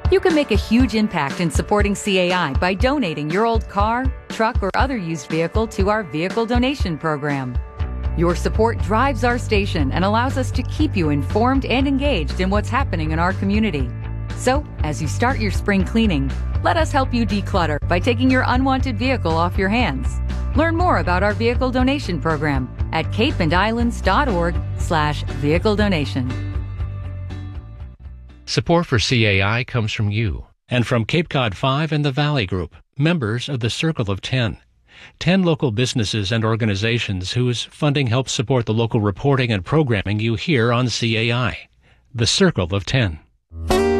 You can make a huge impact in supporting CAI by donating your old car, truck, or other used vehicle to our vehicle donation program. Your support drives our station and allows us to keep you informed and engaged in what's happening in our community. So, as you start your spring cleaning, let us help you declutter by taking your unwanted vehicle off your hands. Learn more about our vehicle donation program at capeandislands.org/vehicle donation. Support for CAI comes from you and from Cape Cod 5 and the Valley Group, members of the Circle of 10. 10 local businesses and organizations whose funding helps support the local reporting and programming you hear on CAI. The Circle of 10.